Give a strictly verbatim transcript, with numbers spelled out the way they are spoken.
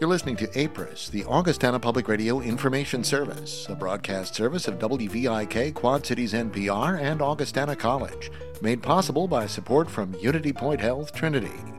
You're listening to APRIS, the Augustana Public Radio Information Service, a broadcast service of W V I K, Quad Cities N P R, and Augustana College, made possible by support from Unity Point Health Trinity.